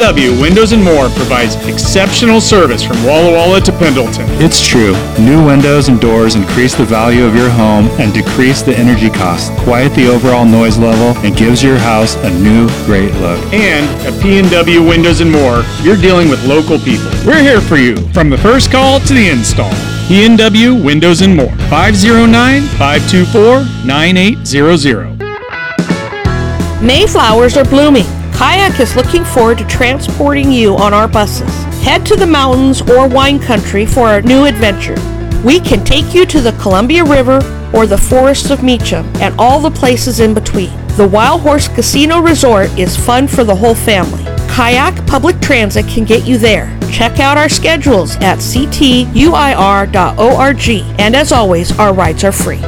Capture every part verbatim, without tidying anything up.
W Windows and More provides exceptional service from Walla Walla to Pendleton. It's true. New windows and doors increase the value of your home and decrease the energy costs, quiet the overall noise level, and gives your house a new, great look. And at P and W Windows and More, you're dealing with local people. We're here for you from the first call to the install. P and W Windows and More. five oh nine, five two four, nine eight zero zero. Mayflowers are blooming. Kayak is looking forward to transporting you on our buses. Head to the mountains or wine country for a new adventure. We can take you to the Columbia River or the forests of Meacham and all the places in between. The Wild Horse Casino Resort is fun for the whole family. Kayak Public Transit can get you there. Check out our schedules at c t u i r dot org. And as always, our rides are free.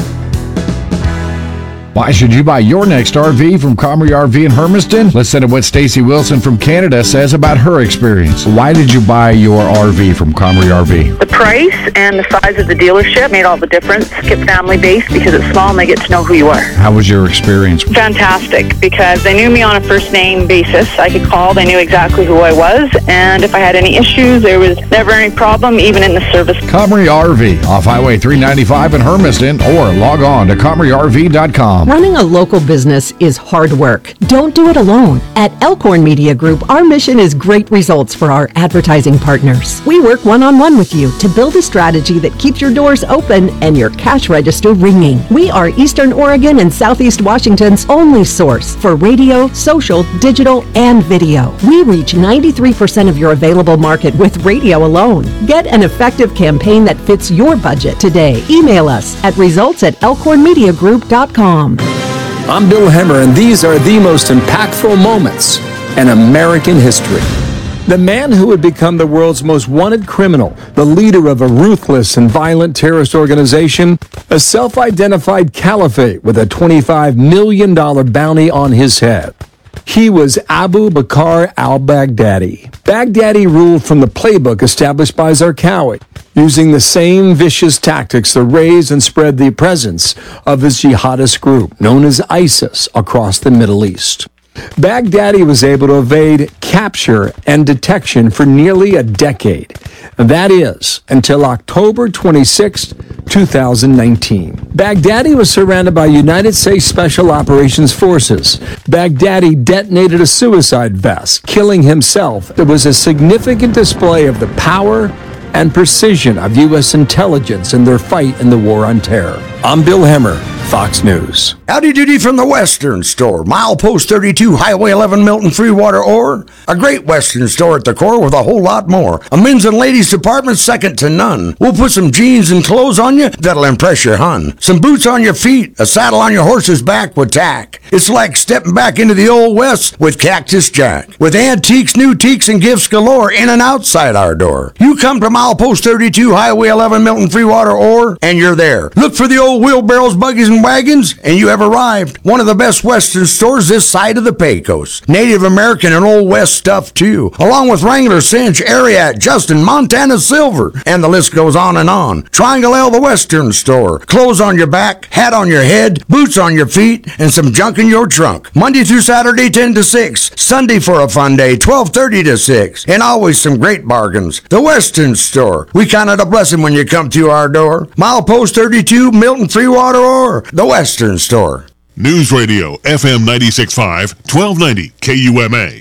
Why should you buy your next R V from Comrie R V in Hermiston? Listen to what Stacy Wilson from Canada says about her experience. Why did you buy your R V from Comrie R V? The price and the size of the dealership made all the difference. Get family-based because it's small and they get to know who you are. How was your experience? Fantastic, because they knew me on a first-name basis. I could call, they knew exactly who I was, and if I had any issues, there was never any problem, even in the service. Comrie R V, off Highway three ninety-five in Hermiston, or log on to comrie r v dot com. Running a local business is hard work. Don't do it alone. At Elkhorn Media Group, our mission is great results for our advertising partners. We work one-on-one with you to build a strategy that keeps your doors open and your cash register ringing. We are Eastern Oregon and Southeast Washington's only source for radio, social, digital, and video. We reach ninety-three percent of your available market with radio alone. Get an effective campaign that fits your budget today. Email us at results at elkhorn media group dot com. I'm Bill Hemmer, and these are the most impactful moments in American history. The man who would become the world's most wanted criminal, the leader of a ruthless and violent terrorist organization, a self-identified caliphate with a twenty-five million dollars bounty on his head. He was Abu Bakr al-Baghdadi. Baghdadi ruled from the playbook established by Zarqawi, using the same vicious tactics to raise and spread the presence of his jihadist group, known as ISIS, across the Middle East. Baghdadi was able to evade capture and detection for nearly a decade. That is, until October twenty-sixth, two thousand nineteen. Baghdadi was surrounded by United States Special Operations Forces. Baghdadi detonated a suicide vest, killing himself. It was a significant display of the power and precision of U S intelligence in their fight in the war on terror. I'm Bill Hemmer, Fox News. Howdy doody from the Western Store. Milepost thirty-two, Highway eleven, Milton Freewater Ore. A great Western store at the core with a whole lot more. A men's and ladies department second to none. We'll put some jeans and clothes on you that'll impress your hun. Some boots on your feet, a saddle on your horse's back with tack. It's like stepping back into the old West with Cactus Jack. With antiques, new teaks, and gifts galore in and outside our door. You come to Milepost thirty-two, Highway eleven, Milton Freewater Ore, and you're there. Look for the old wheelbarrows, buggies, and wagons, and you have arrived. One of the best Western stores this side of the Pecos. Native American and Old West stuff too, along with Wrangler, Cinch, Ariat, Justin, Montana Silver, and the list goes on and on. Triangle L, the Western Store. Clothes on your back, hat on your head, boots on your feet, and some junk in your trunk. Monday through Saturday, ten to six. Sunday for a fun day, twelve thirty to six. And always some great bargains. The Western Store. We count it a blessing when you come through our door. Milepost thirty-two, Milton Freewater Ore. The Western Store. News Radio, F M ninety-six point five, twelve ninety K U M A.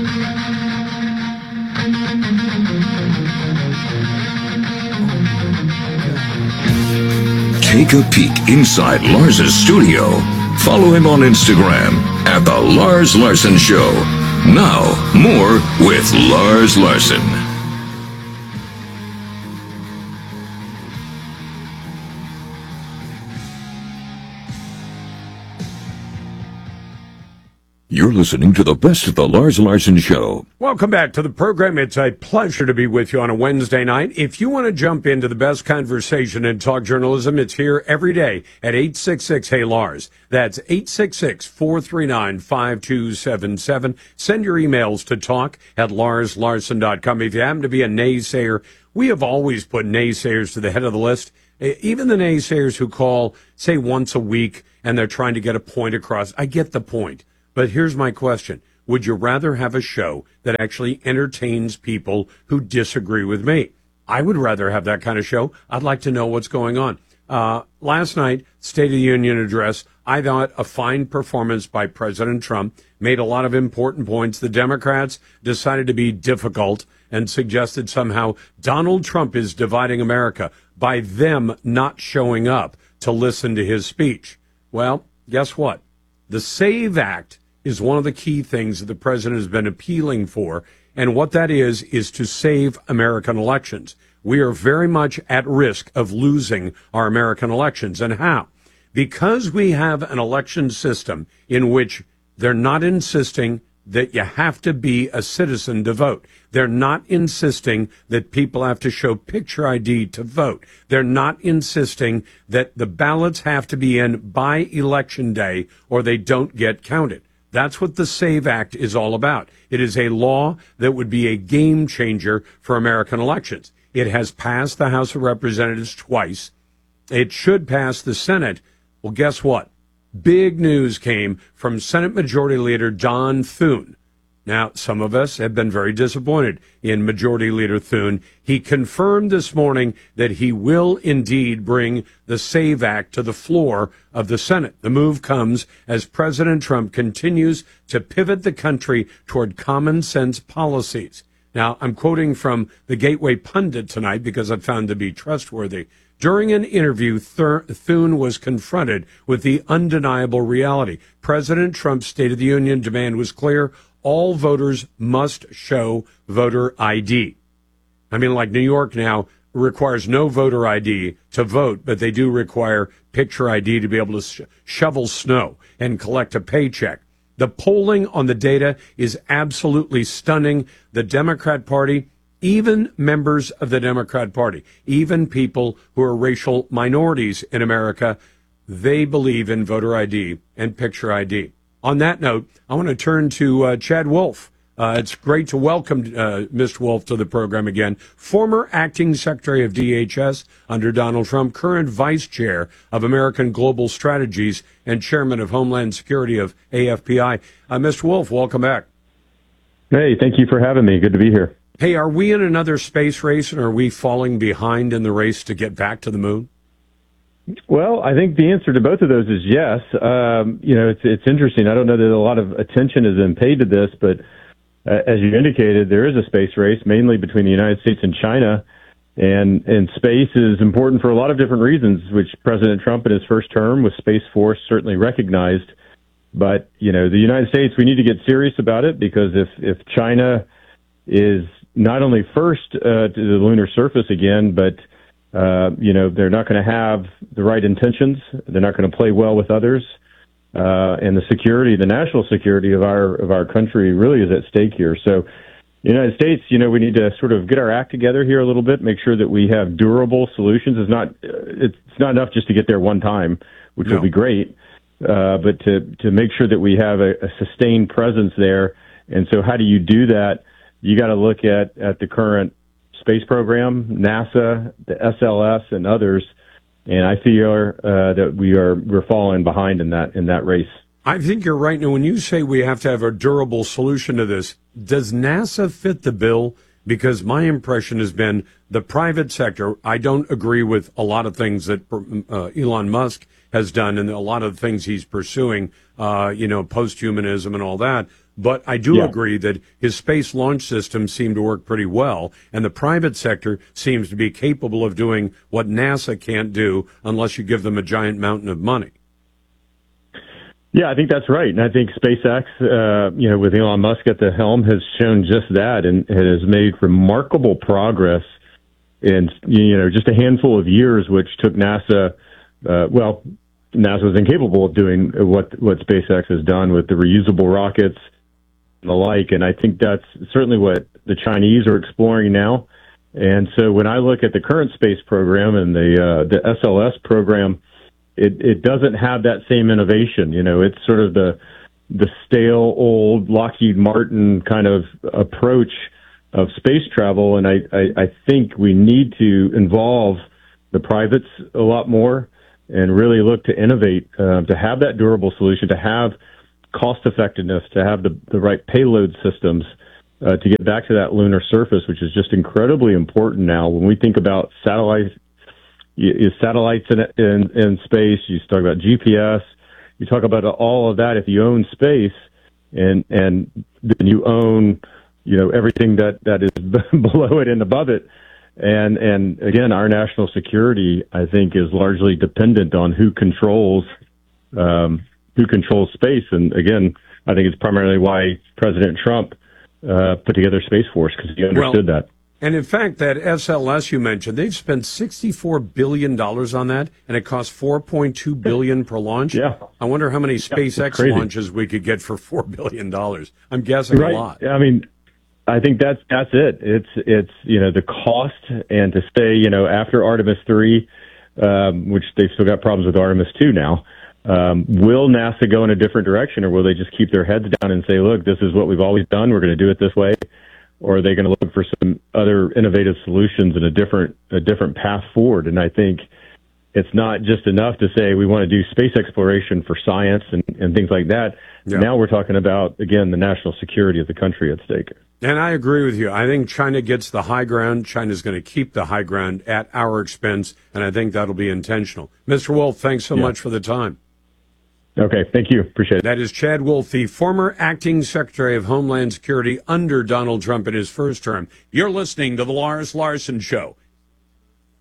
Take a peek inside Lars's studio. Follow him on Instagram at The Lars Larson Show. Now, more with Lars Larson. You're listening to the best of the Lars Larson Show. Welcome back to the program. It's a pleasure to be with you on a Wednesday night. If you want to jump into the best conversation in talk journalism, it's here every day at eight six six, Hey Lars. That's eight six six, four three nine, five two seven seven. Send your emails to talk at lars larson dot com. If you happen to be a naysayer, we have always put naysayers to the head of the list. Even the naysayers who call, say, once a week, and they're trying to get a point across. I get the point. But here's my question. would you rather have a show that actually entertains people who disagree with me? I would rather have that kind of show. I'd like to know what's going on. Uh, last night, State of the Union address, I thought a fine performance by President Trump, made a lot of important points. The Democrats decided to be difficult and suggested somehow Donald Trump is dividing America by them not showing up to listen to his speech. Well, guess what? The SAVE Act is one of the key things that the president has been appealing for. And what that is, is to save American elections. We are very much at risk of losing our American elections. And how? Because we have an election system in which they're not insisting that you have to be a citizen to vote. They're not insisting that people have to show picture I D to vote. They're not insisting that the ballots have to be in by election day or they don't get counted. That's what the SAVE Act is all about. It is a law that would be a game changer for American elections. It has passed the House of Representatives twice. It should pass the Senate. Well, guess what? Big news came from Senate Majority Leader John Thune. Now, some of us have been very disappointed in Majority Leader Thune. He confirmed this morning that he will indeed bring the SAVE Act to the floor of the Senate. The move comes as President Trump continues to pivot the country toward common sense policies. Now, I'm quoting from the Gateway Pundit tonight because I found to be trustworthy. During an interview, Thune was confronted with the undeniable reality. President Trump's State of the Union demand was clear. All voters must show voter I D. I mean, like New York now requires no voter I D to vote, but they do require picture I D to be able to sh- shovel snow and collect a paycheck. The polling on the data is absolutely stunning. The Democrat Party, even members of the Democrat Party, even people who are racial minorities in America, they believe in voter I D and picture I D. On that note, I want to turn to uh, Chad Wolf. Uh, it's great to welcome uh, Mister Wolf to the program again. Former acting secretary of D H S under Donald Trump, current vice chair of American Global Strategies, and chairman of Homeland Security of A F P I. Uh, Mister Wolf, welcome back. Hey, thank you for having me. Good to be here. Hey, are we in another space race, and are we falling behind in the race to get back to the moon? Well, I think the answer to both of those is yes. Um, you know, it's it's interesting. I don't know that a lot of attention has been paid to this, but uh, as you indicated, there is a space race, mainly between the United States and China, and and space is important for a lot of different reasons, which President Trump in his first term with Space Force certainly recognized. But you know, the United States, we need to get serious about it, because if if China is not only first uh, to the lunar surface again, but Uh, you know, they're not going to have the right intentions. They're not going to play well with others. Uh, and the security, the national security of our of our country really is at stake here. So the United States, you know, we need to sort of get our act together here a little bit, make sure that we have durable solutions. It's not, it's not enough just to get there one time, which no. will be great, uh, but to, to make sure that we have a, a sustained presence there. And so how do you do that? You got to look at, at the current space program, NASA, the S L S, and others, and I feel uh, that we are we're falling behind in that in that race. I think you're right. Now, when you say we have to have a durable solution to this, does NASA fit the bill? Because my impression has been the private sector. I don't agree with a lot of things that uh, Elon Musk has done and a lot of things he's pursuing. Uh, you know, posthumanism and all that. But I do yeah. agree that his space launch systems seem to work pretty well, and the private sector seems to be capable of doing what NASA can't do unless you give them a giant mountain of money. Yeah, I think that's right. And I think SpaceX, uh, you know, with Elon Musk at the helm, has shown just that, and it has made remarkable progress in, you know, just a handful of years, which took NASA, uh, well, NASA was incapable of doing what, what SpaceX has done with the reusable rockets and the like. And I think that's certainly what the Chinese are exploring now. And so when I look at the current space program and the, uh, the S L S program, it, it doesn't have that same innovation. You know, it's sort of the, the stale old Lockheed Martin kind of approach of space travel. And I, I, I think we need to involve the privates a lot more and really look to innovate, uh, to have that durable solution, to have cost effectiveness to have the, the right payload systems uh, to get back to that lunar surface, which is just incredibly important now. When we think about satellites, you, satellites in, in, in space, you talk about G P S, you talk about all of that. If you own space and and then you own, you know, everything that, that is below it and above it, and and again, our national security, I think, is largely dependent on who controls um, who controls space. And again, I think it's primarily why President Trump uh, put together Space Force, because he understood well, that. And in fact, that S L S you mentioned, they've spent sixty-four billion dollars on that, and it costs four point two billion dollars per launch. Yeah. I wonder how many Yeah, SpaceX launches we could get for four billion dollars. I'm guessing right. a lot. I mean, I think that's that's it. It's it's you know the cost, and to say you know after Artemis three, um, which they've still got problems with Artemis two now. Um, will NASA go in a different direction, or will they just keep their heads down and say, "Look, this is what we've always done. We're going to do it this way," or are they going to look for some other innovative solutions and a different a different path forward? And I think it's not just enough to say we want to do space exploration for science and, and things like that. Yeah. Now we're talking about, again, the national security of the country at stake. And I agree with you. I think China gets the high ground. China's going to keep the high ground at our expense, and I think that'll be intentional. Mister Wolf, thanks so Yeah. much for the time. Okay, thank you. Appreciate it. That is Chad Wolf, the former acting Secretary of Homeland Security under Donald Trump in his first term. You're listening to The Lars Larson Show.